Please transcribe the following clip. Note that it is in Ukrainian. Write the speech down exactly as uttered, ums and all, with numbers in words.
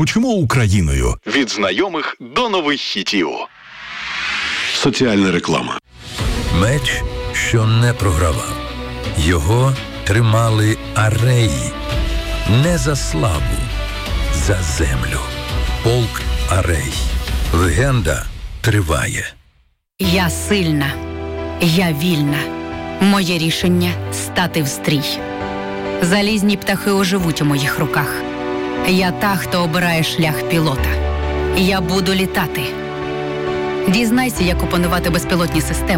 Звучимо Україною. Від знайомих до нових хітів. Соціальна реклама. Меч, що не програвав. Його тримали ареї. Не за славу, за землю. Полк Арей. Легенда триває. Я сильна. Я вільна. Моє рішення – стати в стрій. Залізні птахи оживуть у моїх руках. Я та, хто обирає шлях пілота. Я буду літати. Дізнайся, як опанувати безпілотні системи.